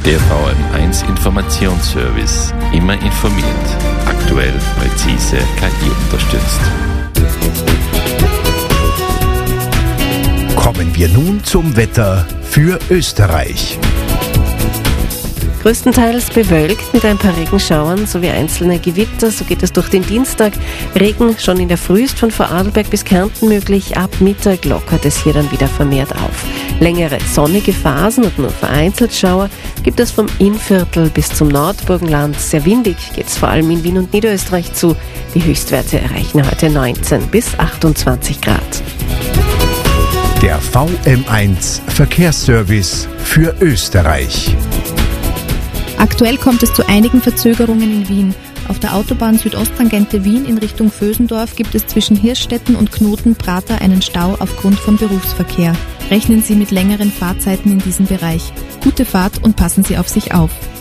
Der VM1 Informationsservice. Immer informiert. Aktuell, präzise, KI unterstützt. Kommen wir nun zum Wetter für Österreich. Größtenteils bewölkt mit ein paar Regenschauern sowie einzelne Gewitter. So geht es durch den Dienstag. Regen schon in der Früh ist von Vorarlberg bis Kärnten möglich. Ab Mittag lockert es hier dann wieder vermehrt auf. Längere sonnige Phasen und nur vereinzelt Schauer gibt es vom Innviertel bis zum Nordburgenland. Sehr windig geht es vor allem in Wien und Niederösterreich zu. Die Höchstwerte erreichen heute 19 bis 28 Grad. Der VM1 Verkehrsservice für Österreich. Aktuell kommt es zu einigen Verzögerungen in Wien. Auf der Autobahn Südosttangente Wien in Richtung Vösendorf gibt es zwischen Hirschstetten und Knoten-Prater einen Stau aufgrund von Berufsverkehr. Rechnen Sie mit längeren Fahrzeiten in diesem Bereich. Gute Fahrt und passen Sie auf sich auf.